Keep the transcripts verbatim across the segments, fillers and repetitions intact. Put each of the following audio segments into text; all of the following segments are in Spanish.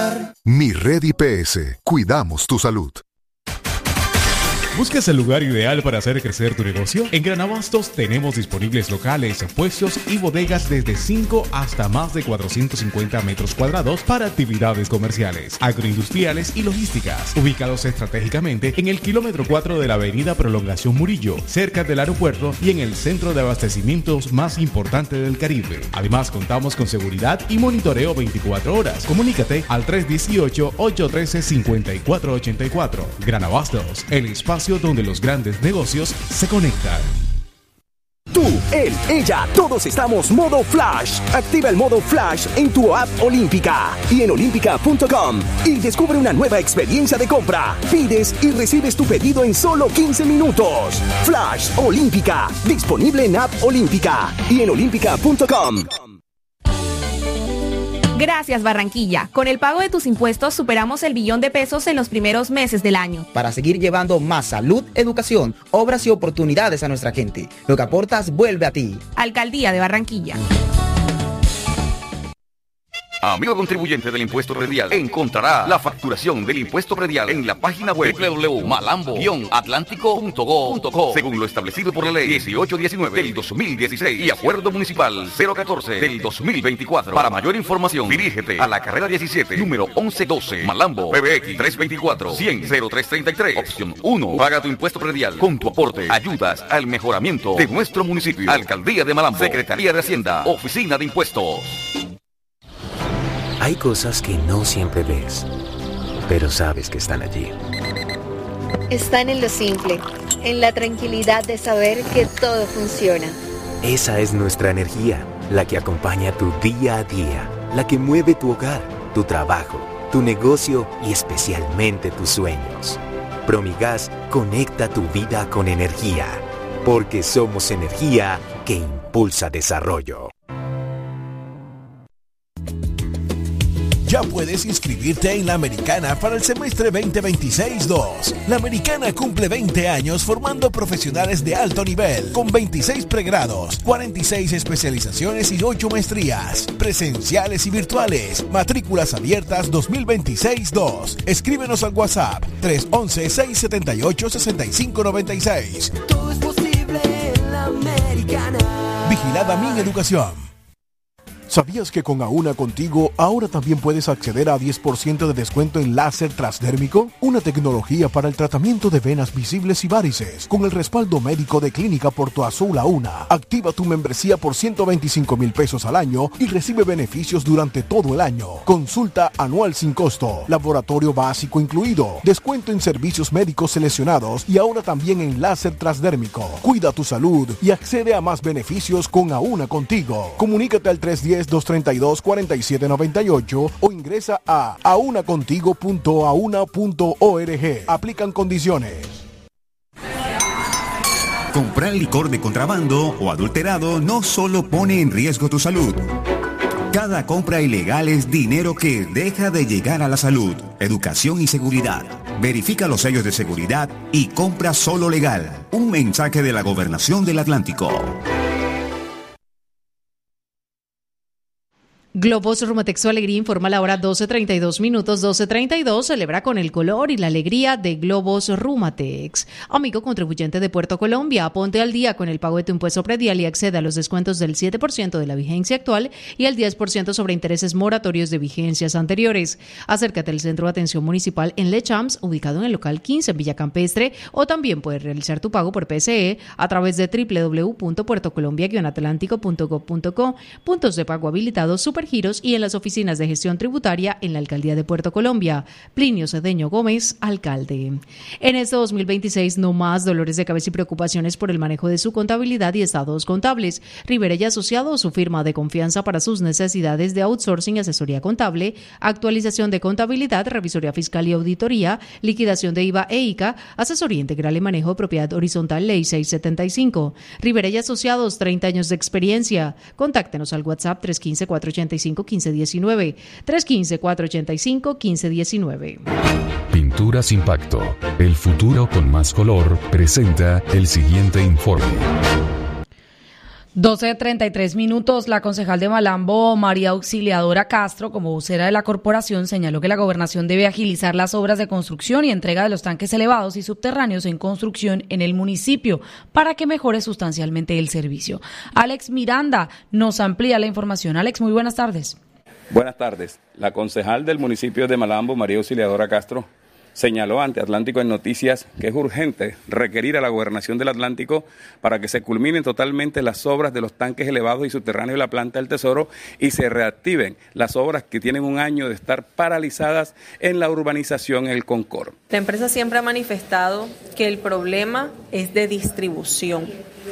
conectar. Mi Red I P S. Cuidamos tu salud. ¿Buscas el lugar ideal para hacer crecer tu negocio? En Gran Abastos tenemos disponibles locales, puestos y bodegas desde cinco hasta más de cuatrocientos cincuenta metros cuadrados para actividades comerciales, agroindustriales y logísticas, ubicados estratégicamente en el kilómetro cuatro de la avenida Prolongación Murillo, cerca del aeropuerto y en el centro de abastecimientos más importante del Caribe. Además, contamos con seguridad y monitoreo veinticuatro horas. Comunícate al tres uno ocho, ocho uno tres, cinco cuatro ocho cuatro. Gran Abastos, el espacio donde los grandes negocios se conectan. Tú, él, ella, todos estamos modo Flash. Activa el modo Flash en tu app Olímpica y en olímpica punto com y descubre una nueva experiencia de compra. Pides y recibes tu pedido en solo quince minutos. Flash Olímpica, disponible en app Olímpica y en olímpica punto com. Gracias, Barranquilla. Con el pago de tus impuestos superamos el billón de pesos en los primeros meses del año. Para seguir llevando más salud, educación, obras y oportunidades a nuestra gente. Lo que aportas vuelve a ti. Alcaldía de Barranquilla. Amigo contribuyente del impuesto predial, encontrará la facturación del impuesto predial en la página web doble u doble u doble u punto malambo guion atlántico punto go punto co, según lo establecido por la ley dieciocho diecinueve del dos mil dieciséis y acuerdo municipal cero catorce del dos mil veinticuatro. Para mayor información, dirígete a la carrera diecisiete, número once doce, Malambo, P B X tres veinticuatro, cien, cero tres treinta y tres, opción uno. Paga tu impuesto predial. Con tu aporte ayudas al mejoramiento de nuestro municipio. Alcaldía de Malambo, Secretaría de Hacienda, Oficina de Impuestos. Hay cosas que no siempre ves, pero sabes que están allí. Están en lo simple, en la tranquilidad de saber que todo funciona. Esa es nuestra energía, la que acompaña tu día a día, la que mueve tu hogar, tu trabajo, tu negocio y especialmente tus sueños. Promigas conecta tu vida con energía, porque somos energía que impulsa desarrollo. Ya puedes inscribirte en La Americana para el semestre veinte veintiséis dos. La Americana cumple veinte años formando profesionales de alto nivel, con veintiséis pregrados, cuarenta y seis especializaciones y ocho maestrías, presenciales y virtuales. Matrículas abiertas dos mil veintiséis dos. Escríbenos al WhatsApp tres once, seis setenta y ocho, sesenta y cinco noventa y seis. Todo es posible en La Americana. Vigilada Mi Educación. ¿Sabías que con Auna Contigo ahora también puedes acceder a diez por ciento de descuento en láser transdérmico? Una tecnología para el tratamiento de venas visibles y varices, con el respaldo médico de Clínica Porto Azul Auna. Activa tu membresía por ciento veinticinco mil pesos al año y recibe beneficios durante todo el año. Consulta anual sin costo, laboratorio básico incluido, descuento en servicios médicos seleccionados y ahora también en láser transdérmico. Cuida tu salud y accede a más beneficios con Auna Contigo. Comunícate al tres uno cero, dos tres dos, cuatro siete nueve ocho o ingresa a aunacontigo punto auna punto org. Aplican condiciones. Comprar licor de contrabando o adulterado no solo pone en riesgo tu salud. Cada compra ilegal es dinero que deja de llegar a la salud, educación y seguridad. Verifica los sellos de seguridad y compra solo legal. Un mensaje de la Gobernación del Atlántico. Globos Rumatex, su alegría, informa la hora doce treinta y dos minutos, doce treinta y dos, celebra con el color y la alegría de Globos Rumatex. Amigo contribuyente de Puerto Colombia, ponte al día con el pago de tu impuesto predial y accede a los descuentos del siete por ciento de la vigencia actual y el diez por ciento sobre intereses moratorios de vigencias anteriores. Acércate al Centro de Atención Municipal en Lechams, ubicado en el local quince en Villa Campestre, o también puedes realizar tu pago por P S E a través de doble u doble u doble u punto puertocolombia guion atlántico punto gov punto co, puntos de pago habilitados, super giros y en las oficinas de gestión tributaria en la Alcaldía de Puerto Colombia. Plinio Cedeño Gómez, alcalde. En este dos mil veintiséis, no más dolores de cabeza y preocupaciones por el manejo de su contabilidad y estados contables. Rivera y Asociados, su firma de confianza para sus necesidades de outsourcing, asesoría contable, actualización de contabilidad, revisoría fiscal y auditoría, liquidación de I V A e I C A, asesoría integral y manejo de propiedad horizontal, ley seiscientos setenta y cinco. Rivera y Asociados, treinta años de experiencia. Contáctenos al WhatsApp tres uno cinco, cuatro ocho cinco, uno cinco uno nueve, tres uno cinco, cuatro ocho cinco, uno cinco uno nueve. Pinturas Impacto, el futuro con más color, presenta el siguiente informe. doce de treinta y tres minutos, la concejal de Malambo, María Auxiliadora Castro, como vocera de la corporación, señaló que la gobernación debe agilizar las obras de construcción y entrega de los tanques elevados y subterráneos en construcción en el municipio para que mejore sustancialmente el servicio. Alex Miranda nos amplía la información. Alex, muy buenas tardes. Buenas tardes. La concejal del municipio de Malambo, María Auxiliadora Castro, señaló ante Atlántico en Noticias que es urgente requerir a la Gobernación del Atlántico para que se culminen totalmente las obras de los tanques elevados y subterráneos de la planta del Tesoro y se reactiven las obras que tienen un año de estar paralizadas en la urbanización El Concord. La empresa siempre ha manifestado que el problema es de distribución,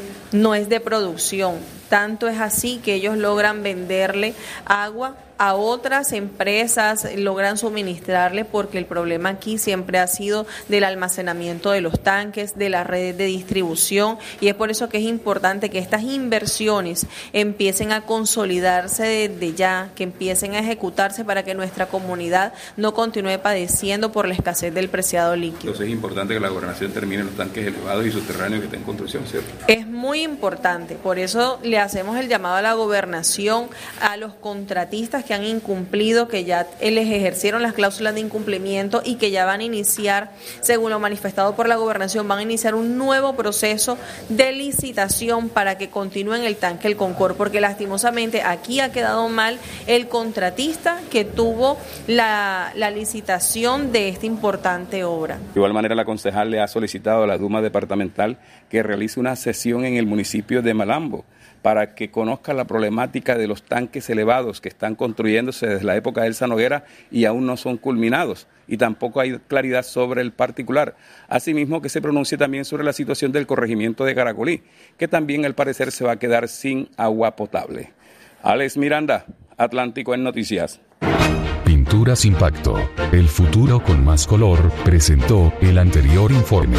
no es de producción. Tanto es así que ellos logran venderle agua a otras empresas, logran suministrarle, porque el problema aquí siempre ha sido del almacenamiento de los tanques, de las redes de distribución, y es por eso que es importante que estas inversiones empiecen a consolidarse desde ya, que empiecen a ejecutarse para que nuestra comunidad no continúe padeciendo por la escasez del preciado líquido. Entonces es importante que la gobernación termine los tanques elevados y subterráneos que están en construcción, ¿cierto? Es muy importante, por eso le hacemos el llamado a la gobernación, a los contratistas que han incumplido, que ya les ejercieron las cláusulas de incumplimiento y que ya van a iniciar, según lo manifestado por la gobernación, van a iniciar un nuevo proceso de licitación para que continúen el tanque El Concord, porque lastimosamente aquí ha quedado mal el contratista que tuvo la, la licitación de esta importante obra. De igual manera, la concejal le ha solicitado a la Duma departamental que realice una sesión en el municipio de Malambo para que conozca la problemática de los tanques elevados que están construyéndose desde la época de Elsa Noguera y aún no son culminados, y tampoco hay claridad sobre el particular. Asimismo, que se pronuncie también sobre la situación del corregimiento de Caracolí, que también al parecer se va a quedar sin agua potable. Alex Miranda, Atlántico en Noticias. Pinturas Impacto, el futuro con más color, presentó el anterior informe.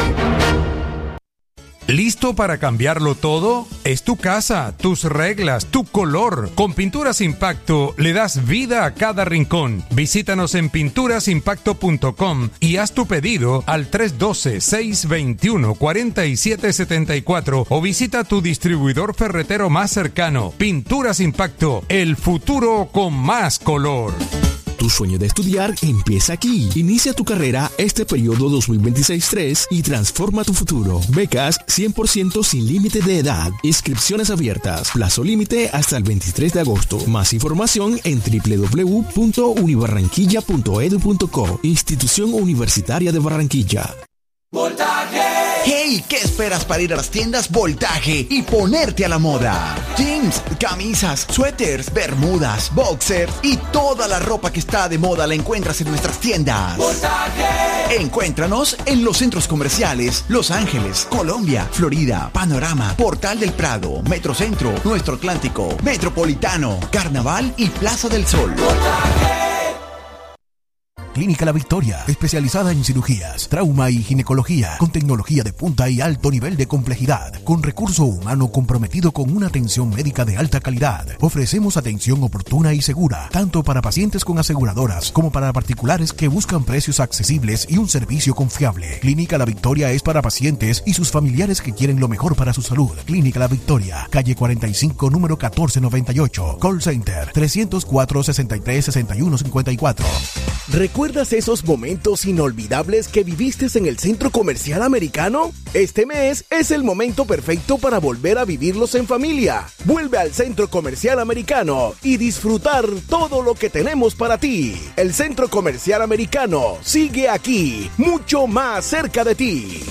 ¿Listo para cambiarlo todo? Es tu casa, tus reglas, tu color. Con Pinturas Impacto le das vida a cada rincón. Visítanos en pinturas impacto punto com y haz tu pedido al tres uno dos, seis dos uno, cuatro siete siete cuatro o visita tu distribuidor ferretero más cercano. Pinturas Impacto, el futuro con más color. Tu sueño de estudiar empieza aquí. Inicia tu carrera este periodo dos mil veintiséis tres y transforma tu futuro. Becas cien por ciento sin límite de edad. Inscripciones abiertas. Plazo límite hasta el veintitrés de agosto. Más información en doble u doble u doble u punto unibarranquilla punto edu punto co. Institución Universitaria de Barranquilla. ¡Voltaje! ¡Hey! ¿Qué esperas para ir a las tiendas Voltaje y ponerte a la moda? Jeans, camisas, suéteres, bermudas, boxers y toda la ropa que está de moda la encuentras en nuestras tiendas. ¡Voltaje! Encuéntranos en los centros comerciales Los Ángeles, Colombia, Florida, Panorama, Portal del Prado, Metrocentro, Nuestro Atlántico, Metropolitano, Carnaval y Plaza del Sol. ¡Voltaje! Clínica La Victoria, especializada en cirugías, trauma y ginecología, con tecnología de punta y alto nivel de complejidad, con recurso humano comprometido con una atención médica de alta calidad. Ofrecemos atención oportuna y segura, tanto para pacientes con aseguradoras como para particulares que buscan precios accesibles y un servicio confiable. Clínica La Victoria es para pacientes y sus familiares que quieren lo mejor para su salud. Clínica La Victoria, calle cuarenta y cinco, número catorce noventa y ocho. Call Center tres cero cuatro, sesenta y tres, sesenta y uno cincuenta y cuatro. ¿Recuerdas esos momentos inolvidables que viviste en el Centro Comercial Americano? Este mes es el momento perfecto para volver a vivirlos en familia. Vuelve al Centro Comercial Americano y disfrutar todo lo que tenemos para ti. El Centro Comercial Americano sigue aquí, mucho más cerca de ti.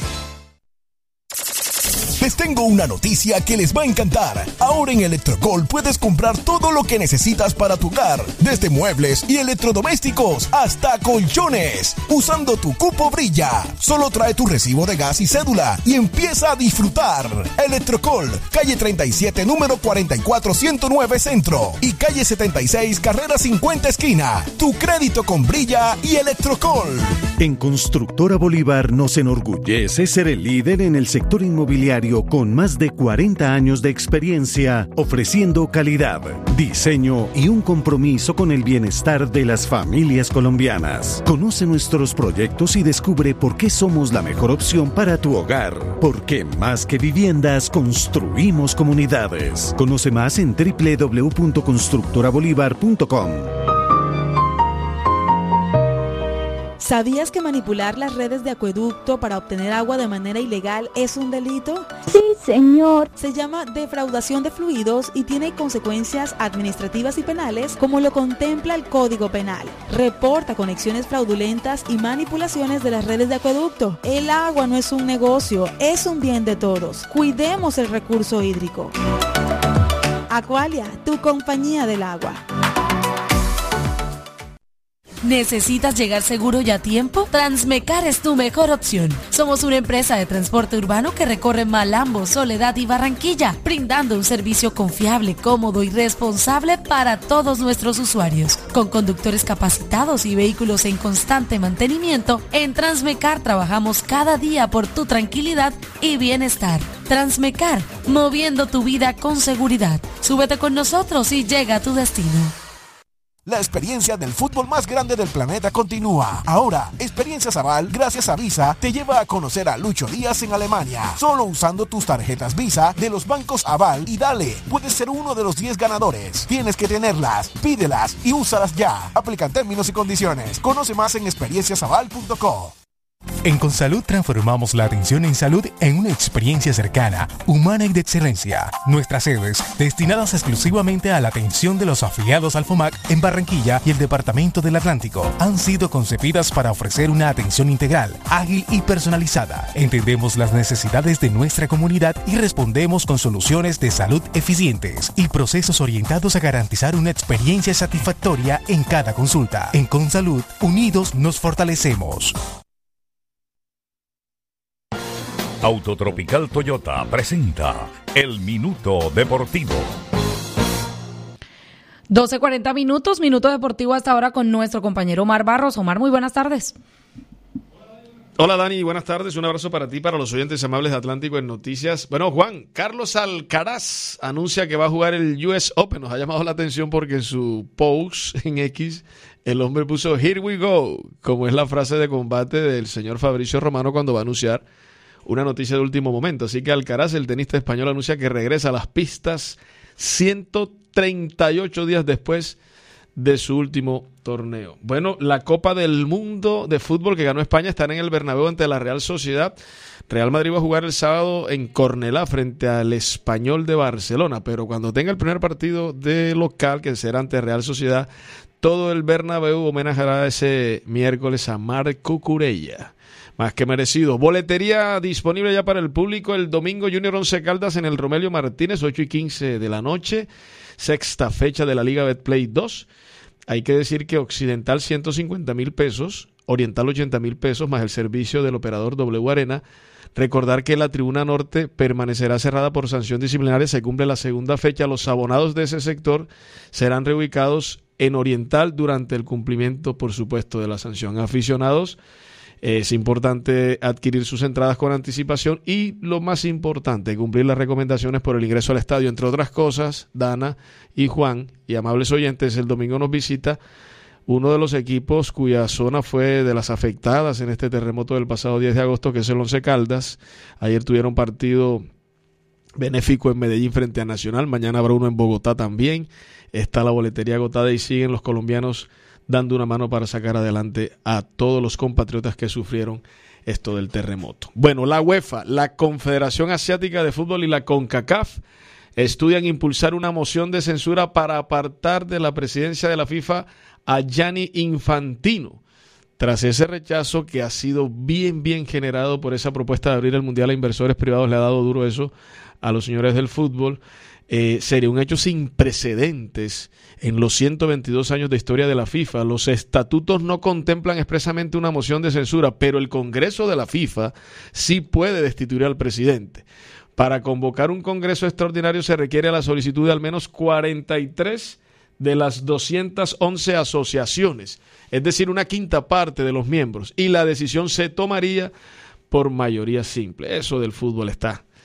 Les tengo una noticia que les va a encantar. Ahora en Electrocol puedes comprar todo lo que necesitas para tu hogar, desde muebles y electrodomésticos hasta colchones, usando tu cupo Brilla. Solo trae tu recibo de gas y cédula y empieza a disfrutar. Electrocol, calle treinta y siete, número cuarenta y cuatro ciento nueve Centro y calle setenta y seis, carrera cincuenta esquina. Tu crédito con Brilla y Electrocol. En Constructora Bolívar nos enorgullece ser el líder en el sector inmobiliario laboratorio con más de cuarenta años de experiencia, ofreciendo calidad, diseño y un compromiso con el bienestar de las familias colombianas. Conoce nuestros proyectos y descubre por qué somos la mejor opción para tu hogar. Porque más que viviendas, construimos comunidades. Conoce más en doble u doble u doble u punto constructora bolívar punto com. ¿Sabías que manipular las redes de acueducto para obtener agua de manera ilegal es un delito? Sí, señor. Se llama defraudación de fluidos y tiene consecuencias administrativas y penales como lo contempla el Código Penal. Reporta conexiones fraudulentas y manipulaciones de las redes de acueducto. El agua no es un negocio, es un bien de todos. Cuidemos el recurso hídrico. Aqualia, tu compañía del agua. ¿Necesitas llegar seguro y a tiempo? Transmecar es tu mejor opción. Somos una empresa de transporte urbano que recorre Malambo, Soledad y Barranquilla, brindando un servicio confiable, cómodo y responsable para todos nuestros usuarios. Con conductores capacitados y vehículos en constante mantenimiento, en Transmecar trabajamos cada día por tu tranquilidad y bienestar. Transmecar, moviendo tu vida con seguridad. Súbete con nosotros y llega a tu destino. La experiencia del fútbol más grande del planeta continúa. Ahora, Experiencias Aval, gracias a Visa, te lleva a conocer a Lucho Díaz en Alemania. Solo usando tus tarjetas Visa de los bancos Aval y dale, puedes ser uno de los diez ganadores. Tienes que tenerlas, pídelas y úsalas ya. Aplican términos y condiciones. Conoce más en experiencias aval punto co. En Consalud transformamos la atención en salud en una experiencia cercana, humana y de excelencia. Nuestras sedes, destinadas exclusivamente a la atención de los afiliados al FOMAC en Barranquilla y el Departamento del Atlántico, han sido concebidas para ofrecer una atención integral, ágil y personalizada. Entendemos las necesidades de nuestra comunidad y respondemos con soluciones de salud eficientes y procesos orientados a garantizar una experiencia satisfactoria en cada consulta. En Consalud, unidos nos fortalecemos. Autotropical Toyota presenta El Minuto Deportivo. doce cuarenta minutos, Minuto Deportivo hasta ahora con nuestro compañero Omar Barros. Omar, muy buenas tardes. Hola Dani, buenas tardes. Un abrazo para ti y para los oyentes amables de Atlántico en Noticias. Bueno, Juan, Carlos Alcaraz anuncia que va a jugar el U S Open. Nos ha llamado la atención porque en su post en X el hombre puso "Here we go", como es la frase de combate del señor Fabricio Romano cuando va a anunciar una noticia de último momento. Así que Alcaraz, el tenista español, anuncia que regresa a las pistas ciento treinta y ocho días después de su último torneo. Bueno, la Copa del Mundo de Fútbol que ganó España estará en el Bernabéu ante la Real Sociedad. Real Madrid va a jugar el sábado en Cornellá frente al Español de Barcelona, pero cuando tenga el primer partido de local, que será ante Real Sociedad, todo el Bernabéu homenajeará ese miércoles a Marco Curella. Más que merecido. Boletería disponible ya para el público el domingo. Junior Once Caldas en el Romelio Martínez, ocho y quince de la noche. Sexta fecha de la Liga Betplay dos. Hay que decir que Occidental ciento cincuenta mil pesos, Oriental ochenta mil pesos, más el servicio del operador W Arena. Recordar que la tribuna norte permanecerá cerrada por sanción disciplinaria. Se cumple la segunda fecha. Los abonados de ese sector serán reubicados en Oriental durante el cumplimiento, por supuesto, de la sanción. Aficionados, es importante adquirir sus entradas con anticipación y, lo más importante, cumplir las recomendaciones por el ingreso al estadio. Entre otras cosas, Dana y Juan y amables oyentes, el domingo nos visita uno de los equipos cuya zona fue de las afectadas en este terremoto del pasado diez de agosto, que es el Once Caldas. Ayer tuvieron partido benéfico en Medellín frente a Nacional. Mañana habrá uno en Bogotá también. Está la boletería agotada y siguen los colombianos dando una mano para sacar adelante a todos los compatriotas que sufrieron esto del terremoto. Bueno, la UEFA, la Confederación Asiática de Fútbol y la CONCACAF estudian impulsar una moción de censura para apartar de la presidencia de la FIFA a Gianni Infantino, tras ese rechazo que ha sido bien, bien generado por esa propuesta de abrir el Mundial a inversores privados. Le ha dado duro eso a los señores del fútbol. Eh, sería un hecho sin precedentes en los ciento veintidós años de historia de la FIFA. Los estatutos no contemplan expresamente una moción de censura, pero el Congreso de la FIFA sí puede destituir al presidente. Para convocar un Congreso extraordinario se requiere la solicitud de al menos cuarenta y tres de las doscientas once asociaciones, es decir, una quinta parte de los miembros, y la decisión se tomaría por mayoría simple. Eso del fútbol está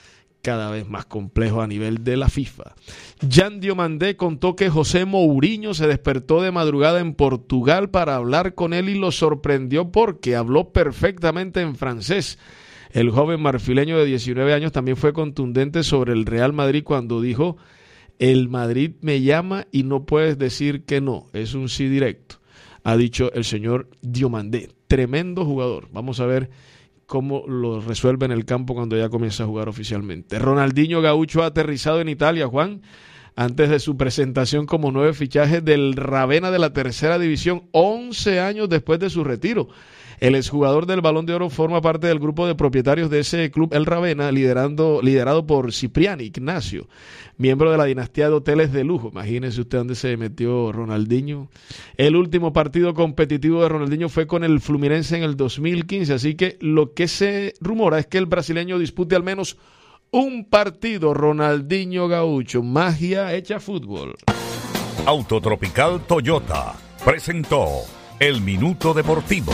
cada vez más complejo a nivel de la FIFA. Jan Diomandé contó que José Mourinho se despertó de madrugada en Portugal para hablar con él y lo sorprendió porque habló perfectamente en francés. El joven marfileño de diecinueve años también fue contundente sobre el Real Madrid cuando dijo: el Madrid me llama y no puedes decir que no, es un sí directo, ha dicho el señor Diomandé. Tremendo jugador. Vamos a ver cómo lo resuelve en el campo cuando ya comienza a jugar oficialmente. Ronaldinho Gaucho ha aterrizado en Italia, Juan, antes de su presentación como nueve fichajes del Ravenna de la tercera división, once años después de su retiro. El exjugador del Balón de Oro forma parte del grupo de propietarios de ese club, el Ravenna, liderando, liderado por Cipriani Ignacio, miembro de la dinastía de hoteles de lujo. Imagínese usted dónde se metió Ronaldinho. El último partido competitivo de Ronaldinho fue con el Fluminense en el dos mil quince, así que lo que se rumora es que el brasileño dispute al menos un partido. Ronaldinho Gaucho, magia hecha fútbol. Autotropical Toyota presentó El Minuto Deportivo.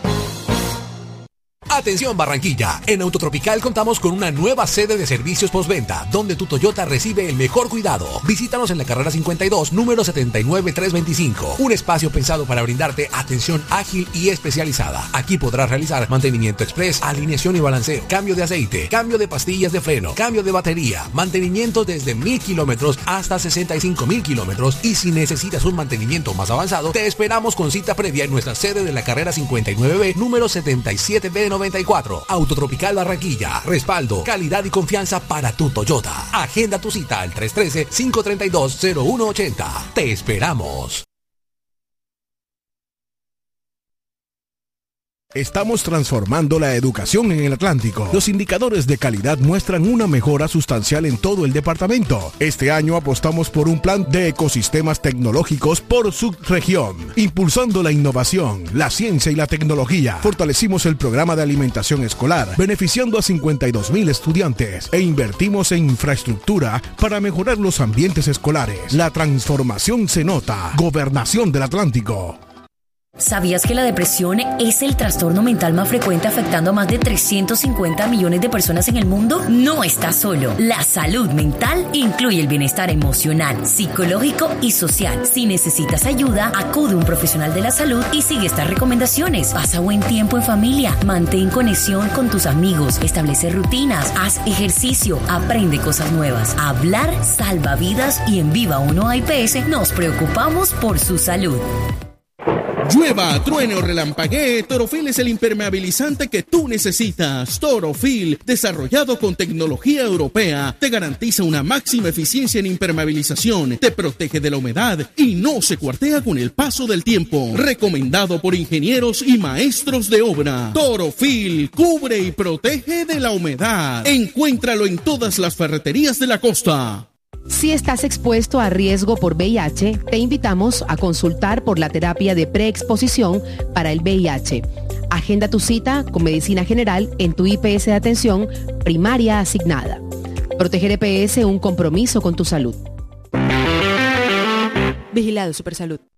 Atención Barranquilla, en Autotropical contamos con una nueva sede de servicios postventa, donde tu Toyota recibe el mejor cuidado. Visítanos en la carrera cincuenta y dos, número setenta y nueve trescientos veinticinco. Un espacio pensado para brindarte atención ágil y especializada. Aquí podrás realizar mantenimiento express, alineación y balanceo, cambio de aceite, cambio de pastillas de freno, cambio de batería, mantenimiento desde mil kilómetros hasta sesenta y cinco mil kilómetros. Y si necesitas un mantenimiento más avanzado, te esperamos con cita previa en nuestra sede de la carrera cincuenta y nueve B, número setenta y siete B noventa y cuatro. Autotropical Barranquilla. Respaldo, calidad y confianza para tu Toyota. Agenda tu cita al tres uno tres, cinco tres dos, cero uno ocho cero. Te esperamos. Estamos transformando la educación en el Atlántico. Los indicadores de calidad muestran una mejora sustancial en todo el departamento. Este año apostamos por un plan de ecosistemas tecnológicos por subregión, impulsando la innovación, la ciencia y la tecnología. Fortalecimos el programa de alimentación escolar, beneficiando a cincuenta y dos mil estudiantes, e invertimos en infraestructura para mejorar los ambientes escolares. La transformación se nota. Gobernación del Atlántico. ¿Sabías que la depresión es el trastorno mental más frecuente afectando a más de trescientos cincuenta millones de personas en el mundo? No estás solo. La salud mental incluye el bienestar emocional, psicológico y social. Si necesitas ayuda, acude a un profesional de la salud y sigue estas recomendaciones. Pasa buen tiempo en familia, mantén conexión con tus amigos, establece rutinas, haz ejercicio, aprende cosas nuevas. Hablar salva vidas y en Viva uno A I P S nos preocupamos por su salud. Llueva, truene o relampaguee, Torofil es el impermeabilizante que tú necesitas. Torofil, desarrollado con tecnología europea, te garantiza una máxima eficiencia en impermeabilización, te protege de la humedad y no se cuartea con el paso del tiempo. Recomendado por ingenieros y maestros de obra. Torofil, cubre y protege de la humedad. Encuéntralo en todas las ferreterías de la costa. Si estás expuesto a riesgo por V I H, te invitamos a consultar por la terapia de preexposición para el V I H. Agenda tu cita con medicina general en tu I P S de atención primaria asignada. Proteger E P S, un compromiso con tu salud. Vigilado Supersalud.